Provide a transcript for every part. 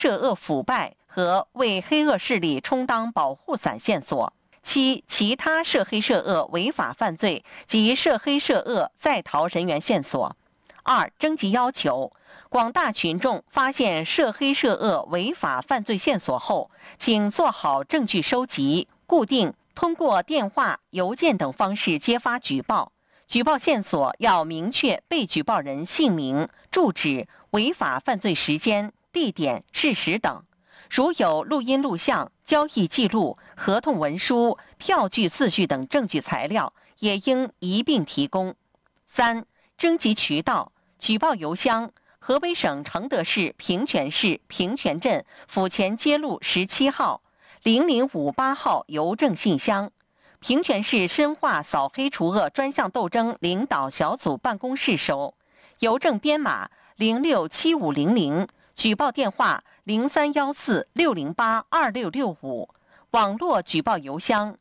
涉恶腐败和为黑恶势力充当保护伞线索；其他涉黑涉恶违法犯罪及涉黑涉恶在逃人员线索。2、征集要求。广大群众发现涉黑涉恶违法犯罪线索后，请做好证据收集，固定通过电话、邮件等方式揭发举报。举报线索要明确被举报人姓名、住址、违法犯罪时间、地点、事实等。如有录音录像、交易记录、合同文书、票据字据等证据材料，也应一并提供。3、征集渠道。举报邮箱：河北省承德市平泉市平泉镇府前街路17号0058号邮政信箱；平泉市深化扫黑除恶专项斗争领导小组办公室收，邮政编码067500，举报电话031460826665，网络举报邮箱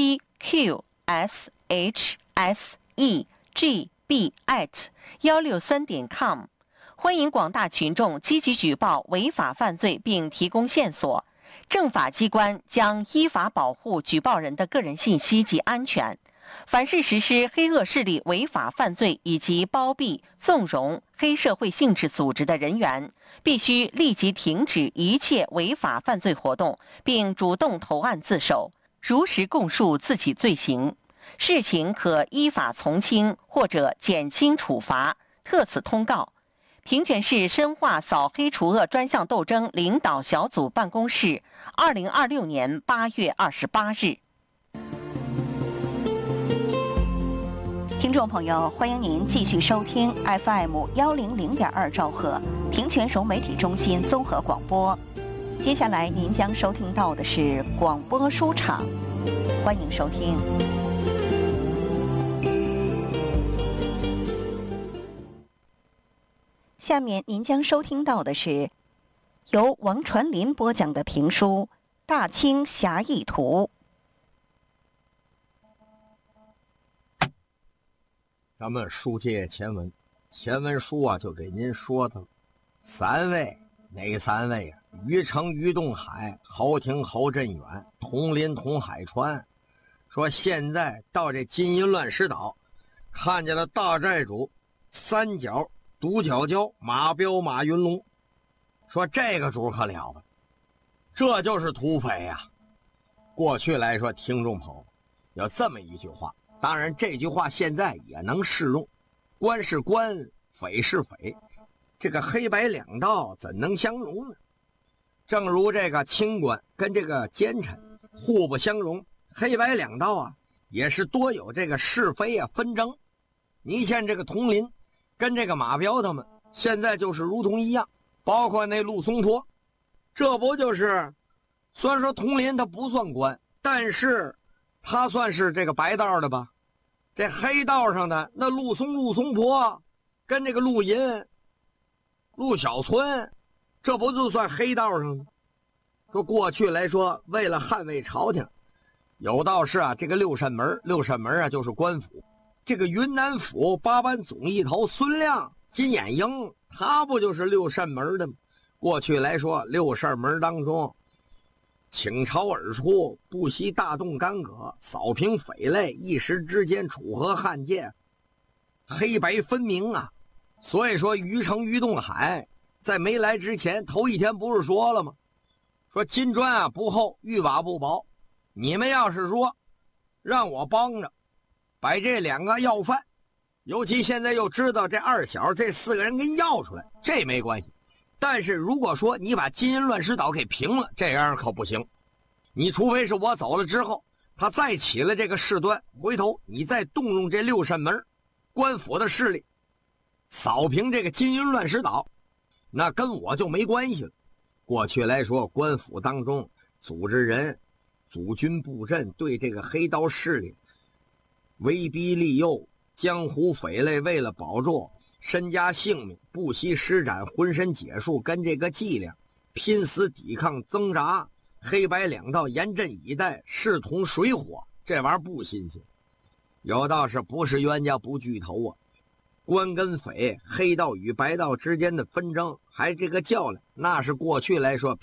pqshsegb@163.com。欢迎广大群众积极举报违法犯罪并提供线索，政法机关将依法保护举报人的个人信息及安全。凡是实施黑恶势力违法犯罪以及包庇、纵容黑社会性质组织的人员，必须立即停止一切违法犯罪活动，并主动投案自首，如实供述自己罪行。事情可依法从轻或者减轻处罚，特此通告。平泉市深化扫黑除恶专项斗争领导小组办公室，2026年8月28日。 听众朋友，欢迎您继续收听 FM100.2兆赫平泉融媒体中心综合广播。接下来您将收听到的是广播书场，欢迎收听。下面您将收听到的是由王传林播讲的评书《大清侠义图》。 咱们书接前文，前文书啊就给您说的三位，哪三位啊？于城、于洞海、侯廷、侯振远、佟林、佟海川。说现在到这金银乱石岛，看见了大寨主三角、独角蛟、马彪、马云龙。说这个主可了了，这就是土匪呀。过去来说，听众朋友有这么一句话，当然这句话现在也能适用，官是官，匪是匪，这个黑白两道怎能相容呢？正如这个清官跟这个奸臣互不相容，黑白两道啊也是多有这个是非啊纷争。你像这个佟林跟这个马彪他们现在就是如同一样，包括那陆松坡，这不就是虽然说佟林他不算官，但是他算是这个白道的吧。这黑道上的那陆松坡跟这个陆银、陆小村，这不就算黑道上的？说过去来说，为了捍卫朝廷，有道是啊，这个六扇门啊就是官府。这个云南府八班总一头孙亮、金眼鹰，他不就是六扇门的吗？过去来说，六扇门当中，倾巢而出，不惜大动干戈，扫平匪类，一时之间楚河汉界，黑白分明啊。所以说于城、于洞海在没来之前头一天不是说了吗？说金砖啊不厚，玉瓦不薄，你们要是说让我帮着把这两个要犯，尤其现在又知道这二小这四个人给你要出来，这没关系。但是如果说你把金银乱石岛给平了，这样可不行。你除非是我走了之后，他再起了这个事端，回头你再动用这六扇门官府的势力，扫平这个金银乱石岛，那跟我就没关系了。过去来说，官府当中组织人、组军布阵，对这个黑道势力威逼利诱，江湖匪类为了保住身家性命，不惜施展浑身解数跟这个伎俩，拼死抵抗挣扎。黑白两道严阵以待，势同水火，这玩意儿不新鲜。有道是不是冤家不聚头啊？ 官跟匪、黑道与白道之间的纷争，还这个较量，那是过去来说